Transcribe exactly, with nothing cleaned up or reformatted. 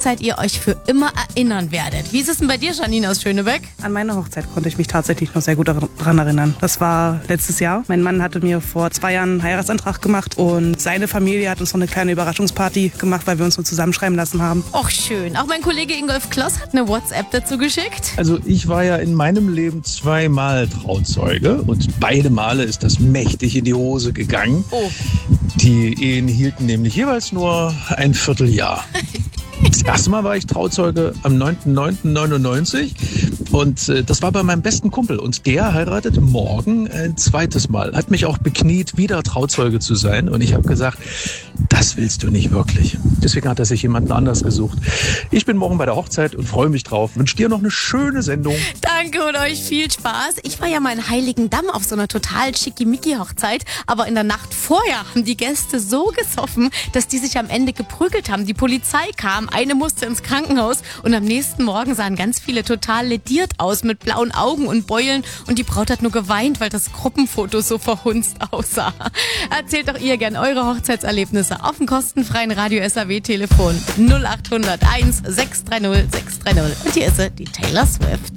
Hochzeit ihr euch für immer erinnern werdet. Wie ist es denn bei dir, Janine aus Schönebeck? An meine Hochzeit konnte ich mich tatsächlich noch sehr gut daran erinnern. Das war letztes Jahr. Mein Mann hatte mir vor zwei Jahren einen Heiratsantrag gemacht und seine Familie hat uns noch eine kleine Überraschungsparty gemacht, weil wir uns so zusammenschreiben lassen haben. Och, schön. Auch mein Kollege Ingolf Kloss hat eine WhatsApp dazu geschickt. Also ich war ja in meinem Leben zweimal Trauzeuge und beide Male ist das mächtig in die Hose gegangen. Oh. Die Ehen hielten nämlich jeweils nur ein Vierteljahr. Das erste Mal war ich Trauzeuge am neunten neunten neunundneunzig und äh, das war bei meinem besten Kumpel. Und der heiratet morgen ein zweites Mal. Hat mich auch bekniet, wieder Trauzeuge zu sein. Und ich habe gesagt, das willst du nicht wirklich. Deswegen hat er sich jemanden anders gesucht. Ich bin morgen bei der Hochzeit und freue mich drauf. Wünsche dir noch eine schöne Sendung. Danke und euch viel Spaß. Ich war ja mal in Heiligendamm auf so einer total schickimicki-Hochzeit. Aber in der Nacht vorher haben die Gäste so gesoffen, dass die sich am Ende geprügelt haben. Die Polizei kam, eine musste ins Krankenhaus und am nächsten Morgen sahen ganz viele total lediert aus mit blauen Augen und Beulen. Und die Braut hat nur geweint, weil das Gruppenfoto so verhunzt aussah. Erzählt doch ihr gern eure Hochzeitserlebnisse auf dem kostenfreien Radio S A W-Telefon null acht null null eins sechs drei null sechs drei null. Und hier ist sie, die Taylor Swift.